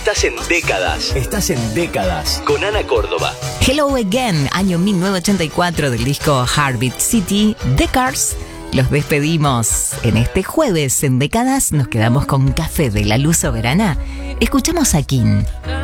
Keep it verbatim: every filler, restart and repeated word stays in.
Estás en Décadas. Estás en Décadas. Con Ana Córdoba. Hello Again, año mil novecientos ochenta y cuatro, del disco Heartbeat City, The Cars. Los despedimos en este jueves. En Décadas nos quedamos con Café de la Luz Soberana. Escuchamos a King.